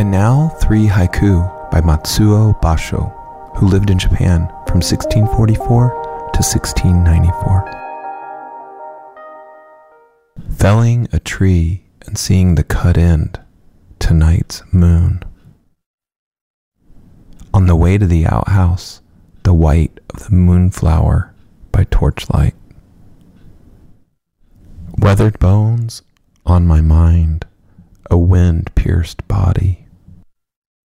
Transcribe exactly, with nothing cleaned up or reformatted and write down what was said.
And now three haiku by Matsuo Basho, who lived in Japan from sixteen forty-four to sixteen ninety-four. Felling a tree and seeing the cut end, tonight's moon. On the way to the outhouse, the white of the moonflower by torchlight. Weathered bones on my mind, a wind-pierced body.